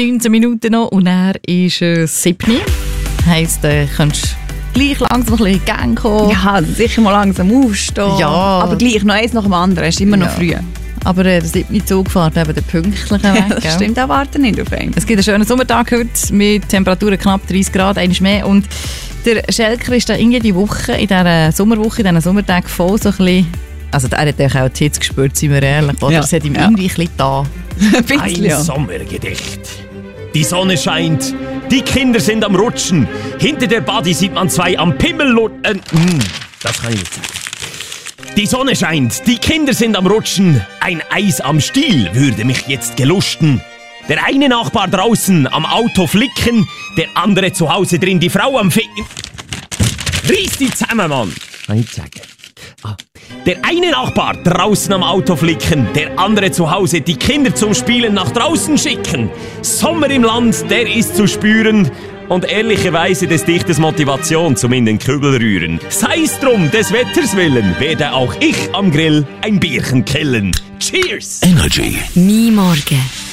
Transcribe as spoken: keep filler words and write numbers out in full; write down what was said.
neunzehn Minuten noch und er ist äh, sieben. Heisst, äh, könntest gleich langsam ein bisschen Gang kommen. Ja, sicher mal langsam aufstehen. Ja. Aber gleich noch eins nach dem anderen. Es ist immer noch Ja. früh. Aber äh, der siebte Zug fährt eben den pünktlichen Weg. Das gell? stimmt, auch warten nicht auf einen. Es gibt einen schönen Sommertag heute mit Temperaturen knapp dreißig Grad, eines mehr. Und der Schelker ist da irgendwie die Woche, in dieser Sommerwoche, in diesen Sommertagen voll so ein bisschen... Also er hat auch die Hitze gespürt, sind wir ehrlich. Oder? Ja. Es hat ihm Ja. irgendwie ein bisschen da. Ein bisschen, Ein ja. Sommergedicht. Die Sonne scheint, die Kinder sind am Rutschen. Hinter der Body sieht man zwei am Pimmel... Äh, mm, das kann ich nicht sagen. Die Sonne scheint, die Kinder sind am Rutschen. Ein Eis am Stiel würde mich jetzt gelusten. Der eine Nachbar draußen am Auto flicken, der andere zu Hause drin die Frau am Ficken. Reiss die zusammen, Mann! Kann ich nicht sagen. Ah. Der eine Nachbar draußen am Auto flicken, der andere zu Hause die Kinder zum Spielen nach draußen schicken. Sommer im Land, der ist zu spüren. Und ehrlicherweise des Dichters Motivation zum in den Kübel rühren. Sei's drum, des Wetters willen, werde auch ich am Grill ein Bierchen killen. Cheers! Energy. My Morgen.